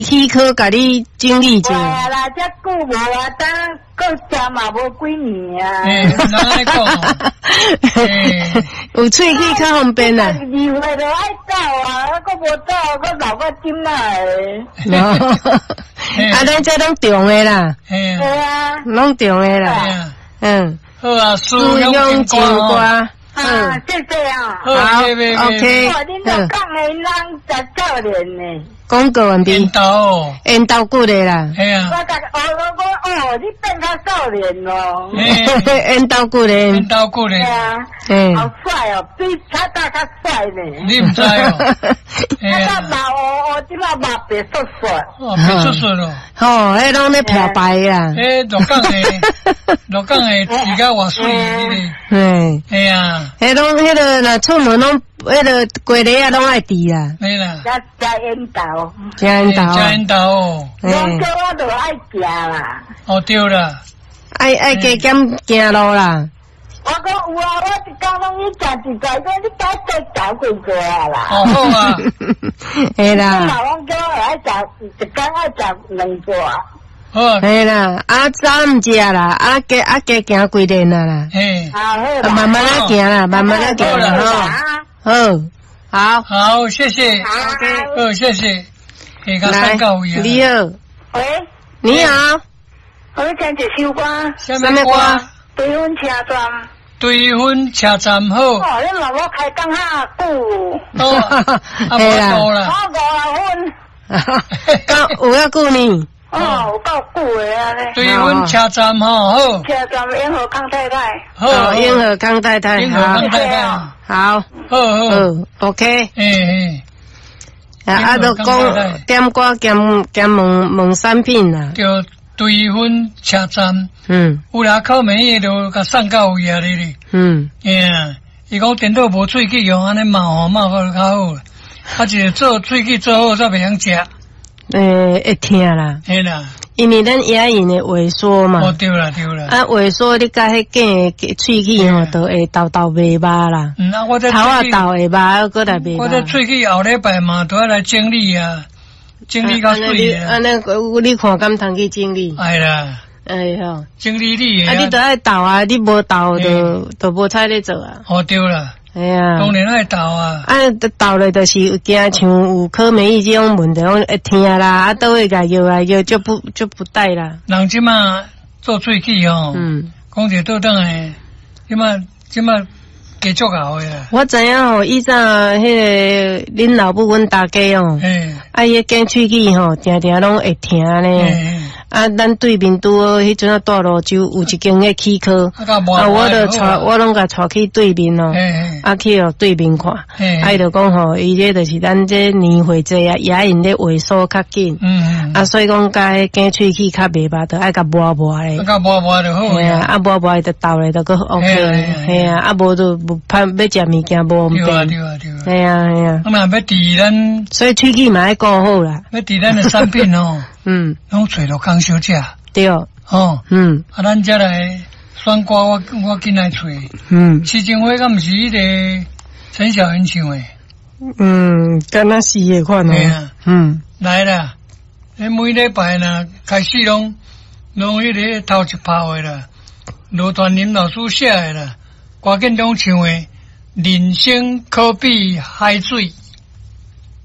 齿科甲你整理者。 哇啦，遮久无啊，等搁食嘛无几年啊。 哪来讲？ 有喙齿较方便啦。 2岁就爱走啊，搁无走，搁老个点来。 啊，咱这拢中的啦。 对啊。 拢中的啦。嗯。 好啊，师用金瓜。 谢谢啊。 好 ，OK。 恁都讲的人在教练呢。 广告完毕。缘投骨的啦。 系啊。 我你变较少年咯。 缘投骨的。 缘投骨的。 对啊。好帅哦，比他大较帅呢。 你唔知哦。 他毛哦，即马毛白缩缩。 哦，白缩缩咯。 哦，迄拢咧漂白啦。 落港的自家话水呢。 系啊。 迄拢迄个若出门拢。迄个过日啊，拢爱治啦。 没啦。 加烟豆。 加烟豆。 加烟豆。 两个我都爱食啦。 哦，对啦。 爱加减行路啦。 我讲有啊，我一工拢去食一个，你早再搞几个啦。 哦，好啊。 系啦。 老公叫我爱食，一工爱食2个。 好。 系啦，早唔食啦，加行几年啦。 嘿。 慢慢仔行啦，慢慢仔行啦。好， 谢谢。好，谢谢。 来，你好。 喂， 你好。 我要听一首歌。 什么歌？ 对分车站。 对分车站好。 哦，你老我开讲哈久。 系啦。 我5 有要久呢。 有够久的啊！ 对分车站好。 车站永和康太太。 好，永和康太太。好。OK。都讲点歌兼问产品啦。 就对分车站。有啦，靠门也都甲送到位啊哩。伊讲电脑无喙齿用，安尼冒个较好。啊，就是做喙齿做好，才袂晓食。 会听啦。 嘿啦。 因为咱牙龈的萎缩嘛。 哦，对啦。 啊，萎缩你甲迄个喙齿吼，都会豆袂麻啦。 我这头啊豆会麻，搁来袂麻。 我这喙齿后礼拜嘛，都要来整理啊，整理较水啊。 安尼，你看敢通去整理？ 哎啦。 哎吼。 整理你。 啊，你都爱豆啊，你无豆就无菜咧做啊。 哦，对啦。 哎呀， 当然爱豆啊！ 豆咧就是惊像有可免疫这种问题，讲会疼啦，倒会甲药就不带啦。 人即马做喙齿吼，讲者倒转诶，即马加足好诶啦。 我知影吼，以前迄个恁老母阮大家哦，伊个喙齿吼，定定拢会疼呢。啊，咱对面拄迄阵啊，大路洲有一间个齿科，我拢甲带去对面咯，去哦对面看，伊就讲吼，伊这就是咱这年岁济啊，牙龈咧萎缩较紧，所以讲甲迄间喙齿较袂麻，就爱甲磨咧， 磨就好， 磨伊就倒咧就个 OK， 系啊，无就怕要食物件无方便，系啊。 咁啊，要治咱， 所以喙齿嘛爱顾好啦， 要治咱的产品哦。拢找落工小食。 对。 咱遮来选歌，我紧来找。徐静辉，敢毋是迄个陈小云唱诶？ 敢若是诶款哦。 来啦！每礼拜呢，开始拢迄个头一炮诶啦，罗传林老师写诶啦，郭建中唱诶《人生可比海水》。